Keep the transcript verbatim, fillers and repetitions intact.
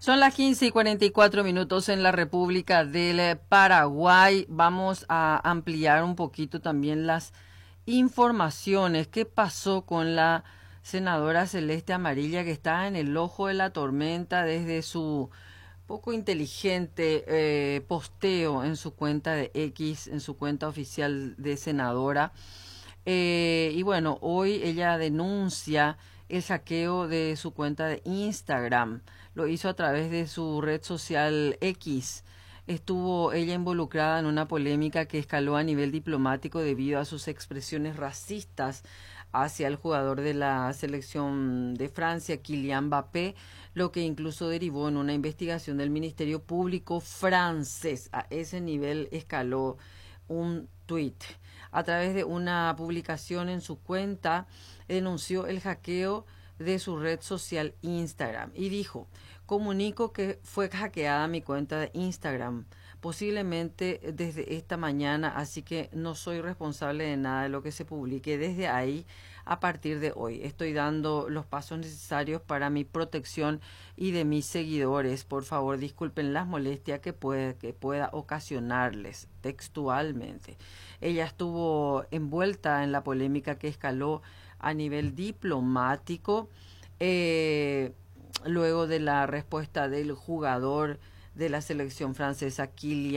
Son las quince y cuarenta y cuatro minutos en la República del Paraguay. Vamos a ampliar un poquito también las informaciones. ¿Qué pasó con la senadora Celeste Amarilla, que está en el ojo de la tormenta desde su poco inteligente eh, posteo en su cuenta de X, en su cuenta oficial de senadora? Eh, y bueno, hoy ella denuncia el hackeo de su cuenta de Instagram. Lo hizo a través de su red social X. Estuvo ella involucrada en una polémica que escaló a nivel diplomático debido a sus expresiones racistas hacia el jugador de la selección de Francia, Kylian Mbappé, lo que incluso derivó en una investigación del Ministerio Público francés. A ese nivel escaló un tuit. A través de una publicación en su cuenta, denunció el hackeo de su red social Instagram y dijo: comunico que fue hackeada mi cuenta de Instagram, posiblemente desde esta mañana, así que no soy responsable de nada de lo que se publique desde ahí a partir de hoy. Estoy dando los pasos necesarios para mi protección y de mis seguidores. Por favor, disculpen las molestias que puede, que pueda ocasionarles. Textualmente, ella estuvo envuelta en la polémica que escaló a nivel diplomático eh, luego de la respuesta del jugador de la selección francesa, Kylian